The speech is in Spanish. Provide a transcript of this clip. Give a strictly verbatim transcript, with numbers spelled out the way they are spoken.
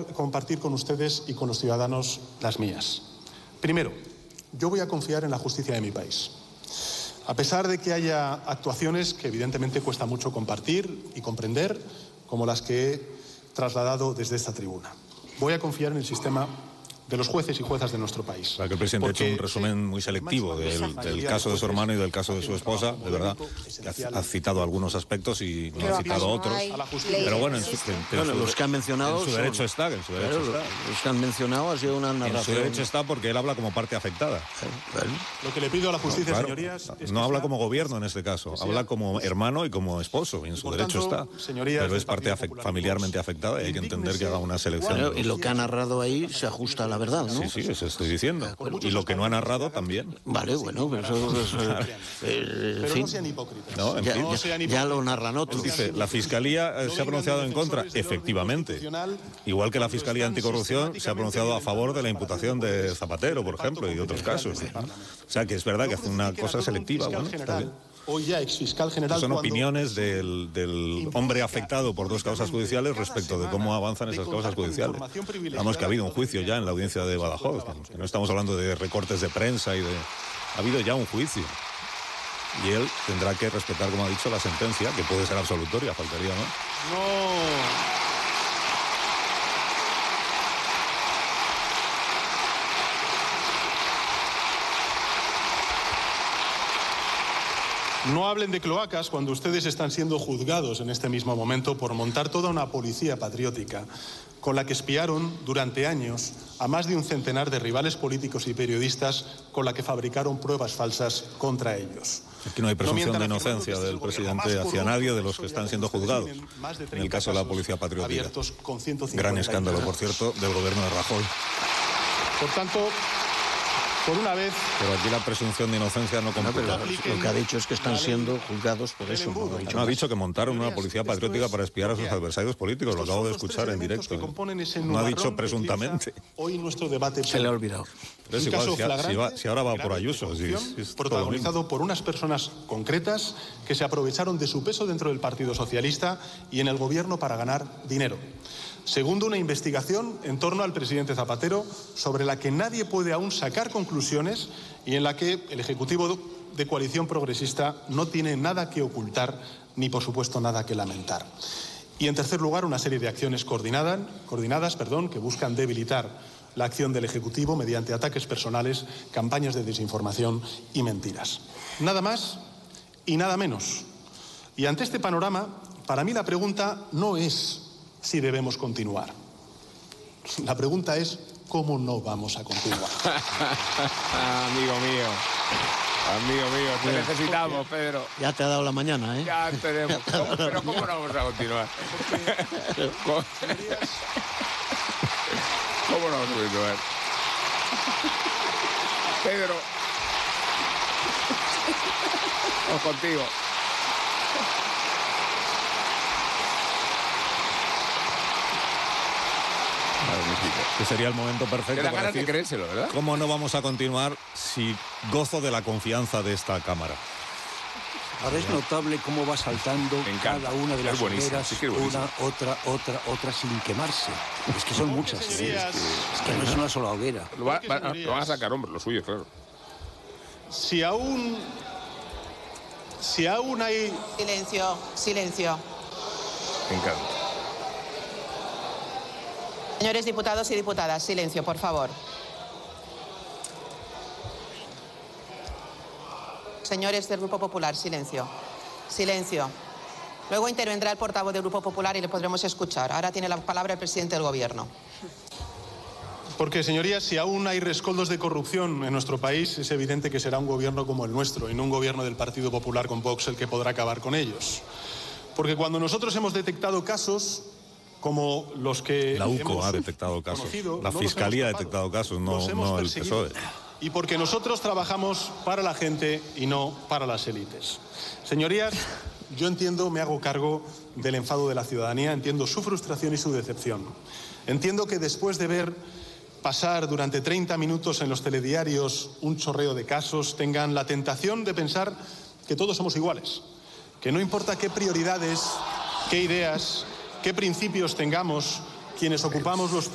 compartir con ustedes y con los ciudadanos las mías. Primero, yo voy a confiar en la justicia de mi país. A pesar de que haya actuaciones que evidentemente cuesta mucho compartir y comprender, como las que he trasladado desde esta tribuna. Voy a confiar en el sistema de los jueces y juezas de nuestro país. Para que el presidente ha hecho un resumen muy selectivo del, del caso de su hermano y del caso de su esposa, de verdad, que ha, ha citado algunos aspectos y no ha citado otros. Pero bueno, en su, pero bueno, su, los que han mencionado en su derecho son, está, en su derecho claro, está. Los que han mencionado ha sido una narración. En su derecho está porque él habla como parte afectada. Bueno. Lo que le pido a la justicia, no, claro, señorías, es no que habla sea, como gobierno en este caso, habla como hermano y como esposo, y en su derecho está. Pero es parte afect, familiarmente afectada y hay que entender que haga una selección. Bueno, y lo que ha narrado ahí se ajusta a la verdad, ¿no? Sí, sí, eso estoy diciendo. Y lo que no ha narrado también. Vale, bueno, pero eso es... Eh, eh, pero fin. no sean hipócritas. No, en ya, fin. ya, ya lo narran otros. Dice, la Fiscalía eh, se ha pronunciado en contra, efectivamente. Igual que la Fiscalía Anticorrupción se ha pronunciado a favor de la imputación de Zapatero, por ejemplo, y de otros casos. O sea, que es verdad que hace una cosa selectiva. Bueno, está bien. Hoy ya exfiscal general. Son cuando... opiniones del, del hombre afectado por dos causas judiciales respecto de cómo avanzan esas causas judiciales. Vamos, que ha habido un juicio ya en la audiencia de Badajoz, que no estamos hablando de recortes de prensa y de... Ha habido ya un juicio. Y él tendrá que respetar, como ha dicho, la sentencia, que puede ser absolutoria, faltaría más. No... No hablen de cloacas cuando ustedes están siendo juzgados en este mismo momento por montar toda una policía patriótica con la que espiaron durante años a más de un centenar de rivales políticos y periodistas, con la que fabricaron pruebas falsas contra ellos. Aquí no hay presunción no de inocencia del presidente hacia nadie de los que están siendo juzgados. En el caso de la policía patriótica. Gran escándalo, por cierto, del gobierno de Rajoy. Por tanto... Por una vez... Pero aquí la presunción de inocencia no computa. No, lo que ha dicho es que están siendo juzgados por eso. No, ha dicho, no, ha dicho que montaron una policía patriótica para espiar a sus adversarios políticos. Lo acabo de escuchar en directo. No ha dicho presuntamente. Hoy nuestro debate... Se le ha olvidado. Pero es igual, si, si, va, si ahora va por Ayuso. Si, si es protagonizado por unas personas concretas que se aprovecharon de su peso dentro del Partido Socialista y en el gobierno para ganar dinero. Segundo, una investigación en torno al presidente Zapatero sobre la que nadie puede aún sacar conclusiones y en la que el Ejecutivo de Coalición Progresista no tiene nada que ocultar ni, por supuesto, nada que lamentar. Y, en tercer lugar, una serie de acciones coordinadas, coordinadas perdón, que buscan debilitar la acción del Ejecutivo mediante ataques personales, campañas de desinformación y mentiras. Nada más y nada menos. Y ante este panorama, para mí la pregunta no es si debemos continuar. La pregunta es cómo no vamos a continuar. Amigo mío, amigo mío, te Bien. necesitamos, Pedro. Ya te ha dado la mañana, ¿eh? Ya tenemos. ¿Cómo, pero ¿cómo no vamos a continuar? ¿Cómo, ¿Cómo no vamos a continuar? Pedro, vamos contigo. Que sería el momento perfecto para ganas decir de creérselo, ¿verdad? ¿Cómo no vamos a continuar si gozo de la confianza de esta Cámara? Ahora es notable cómo va saltando cada una de las hogueras, sí una, otra, otra, otra, sin quemarse. Es que son muchas. ¿eh? Es, que, es que no es una sola hoguera. Lo, va, va, lo van a sacar, hombre, lo suyo, claro. Si aún... Si aún hay... Silencio, silencio. Me encanta. Señores diputados y diputadas, silencio, por favor. Señores del Grupo Popular, silencio. Silencio. Luego intervendrá el portavoz del Grupo Popular y le podremos escuchar. Ahora tiene la palabra el presidente del Gobierno. Porque, señorías, si aún hay rescoldos de corrupción en nuestro país, es evidente que será un gobierno como el nuestro y no un gobierno del Partido Popular con Vox el que podrá acabar con ellos. Porque cuando nosotros hemos detectado casos como los que... La U C O ha detectado casos, la Fiscalía ha detectado casos, no, no el P S O E. Y porque nosotros trabajamos para la gente y no para las élites. Señorías, yo entiendo, me hago cargo del enfado de la ciudadanía, entiendo su frustración y su decepción. Entiendo que después de ver pasar durante treinta minutos en los telediarios un chorreo de casos, tengan la tentación de pensar que todos somos iguales, que no importa qué prioridades, qué ideas, qué principios tengamos quienes ocupamos los